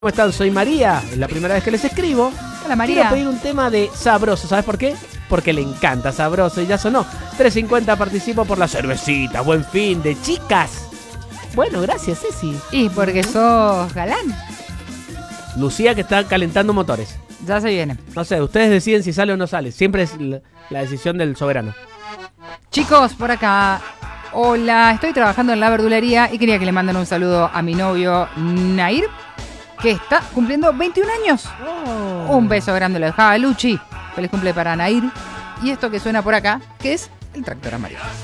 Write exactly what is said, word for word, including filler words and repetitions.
¿Cómo están? Soy María, es la primera vez que les escribo. Hola María. Quiero pedir un tema de Sabroso, ¿sabes por qué? Porque le encanta Sabroso y ya sonó. tres cincuenta participo por la cervecita, buen fin de chicas. Bueno, gracias Ceci. Y porque sos galán. Lucía que está calentando motores. Ya se viene. No sé, ustedes deciden si sale o no sale. Siempre es la, la decisión del soberano. Chicos, por acá. Hola, estoy trabajando en la verdulería y quería que le manden un saludo a mi novio Nair, que está cumpliendo veintiún años. Oh. Un beso grande lo dejaba Luchi. Feliz cumple para Nair. Y esto que suena por acá, que es el tractor amarillo.